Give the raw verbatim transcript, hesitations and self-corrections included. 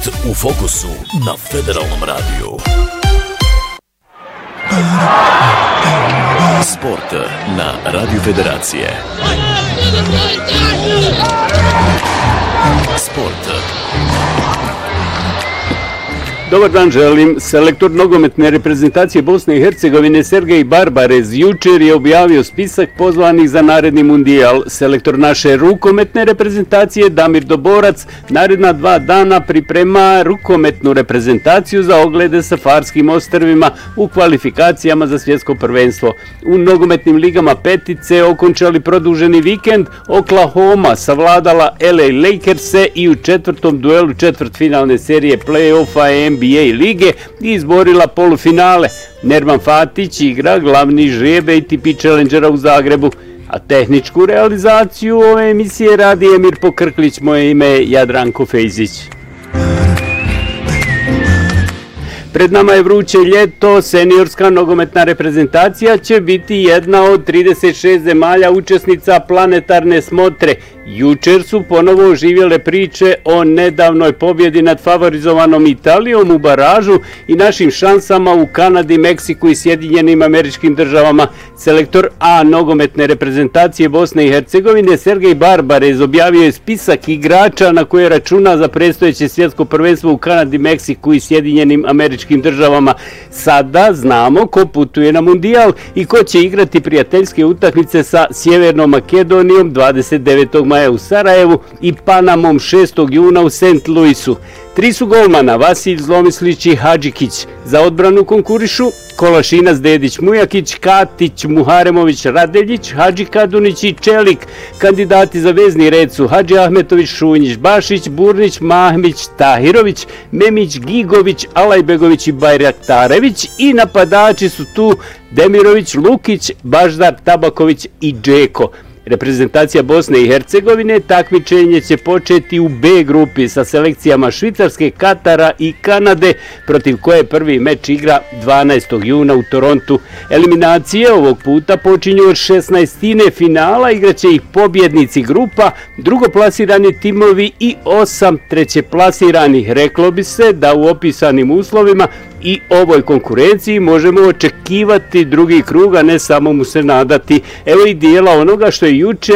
Sport u fokusu na Federalnom radiju. Sport na Radio Federacije. Sport. Dobar dan želim. Selektor nogometne reprezentacije Bosne i Hercegovine Sergej Barbarez jučer je objavio spisak pozvanih za naredni mundijal. Selektor naše rukometne reprezentacije Damir Doborac naredna dva dana priprema rukometnu reprezentaciju za oglede sa Farskim ostrvima u kvalifikacijama za svjetsko prvenstvo. U nogometnim ligama petice okončali produženi vikend, Oklahoma savladala L A Lakers-e i u četvrtom duelu četvrtfinalne serije play-offa N B A lige i izborila polufinale. Nerman Fatić igra glavni žrebej P Challengera u Zagrebu, a tehničku realizaciju ove emisije radi Emir Pokrklić, moje ime je Jadranko Fejzić. Pred nama je vruće ljeto, seniorska nogometna reprezentacija će biti jedna od trideset šest zemalja učesnica planetarne smotre. Jučer su ponovo oživjele priče o nedavnoj pobjedi nad favorizovanom Italijom u baražu i našim šansama u Kanadi, Meksiku i Sjedinjenim Američkim Državama. Selektor A nogometne reprezentacije Bosne i Hercegovine Sergej Barbarez objavio je spisak igrača na koje računa za predstojeće svjetsko prvenstvo u Kanadi, Meksiku i Sjedinjenim Američkim Državama. Sada znamo ko putuje na mundijal i ko će igrati prijateljske utakmice sa Sjevernom Makedonijom dvadeset devetog maja u Sarajevu i Panamom šestog juna u Saint Louisu. Tri su golmana, Vasilj Zlomislić i Hadžikić. Za odbranu konkurišu Kolašinac, Dedić, Mujakić, Katić, Muharemović, Radeljić, Hadži Kadunić i Čelik. Kandidati za vezni red su Hadži Ahmetović, Šunjić, Bašić, Burnić, Mahmić, Tahirović, Memić, Gigović, Alajbegović i Bajraktarević i napadači su tu Demirović, Lukić, Baždar, Tabaković i Džeko. Reprezentacija Bosne i Hercegovine takmičenje će početi u B grupi sa selekcijama Švicarske, Katara i Kanade, protiv koje prvi meč igra dvanaestog juna u Torontu. Eliminacije ovog puta počinju od šesnaestine finala, igraće ih pobjednici grupa, drugoplasirani timovi i osam trećeplasiranih. Reklo bi se da u opisanim uslovima i ovoj konkurenciji možemo očekivati drugi krug, a ne samo mu se nadati. Evo i dijela onoga što je jučer